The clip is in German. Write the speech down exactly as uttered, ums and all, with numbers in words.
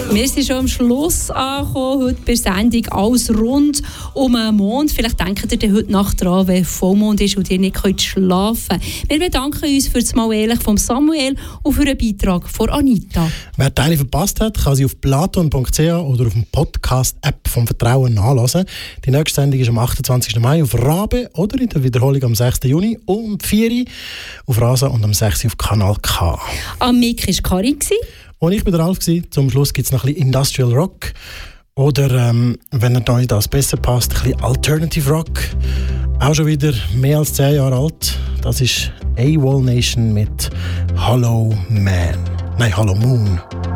Wir sind schon am Schluss angekommen, heute bei der Sendung «Alles rund um den Mond». Vielleicht denkt ihr heute Nacht dran, wenn Vollmond ist und ihr nicht könnt schlafen. Wir bedanken uns für das Mal ehrlich von Samuel und für den Beitrag von Anita. Wer Teile verpasst hat, kann sie auf platon punkt c h oder auf dem Podcast-App vom Vertrauen nachlesen. Die nächste Sendung ist am achtundzwanzigsten Mai auf Rabe oder in der Wiederholung am sechsten Juni um vier Uhr auf Rasa und am sechsten auf Kanal K. Am Mic war Karin. Und ich war der Ralf. Zum Schluss gibt es noch ein bisschen Industrial Rock. Oder, ähm, wenn euch das besser passt, ein bisschen Alternative Rock. Auch schon wieder mehr als zehn Jahre alt. Das ist AWOL Nation mit Hollow Man. Nein, Hollow Moon.